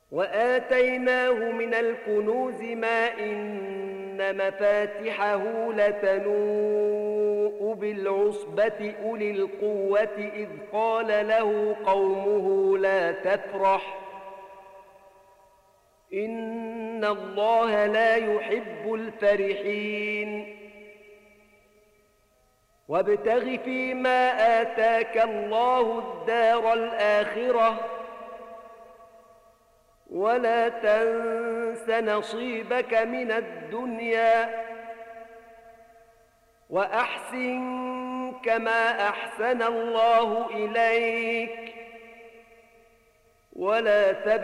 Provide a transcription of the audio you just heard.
وآتيناه من الكنوز ما إن مفاتحه لتنوء بالعصبة أولي القوة إذ قال له قومه لا تفرح إن الله لا يحب الفرحين وابتغ فيما آتاك الله الدار الآخرة ولا تنس نصيبك من الدنيا وأحسن كما أحسن الله إليك ولا تبغ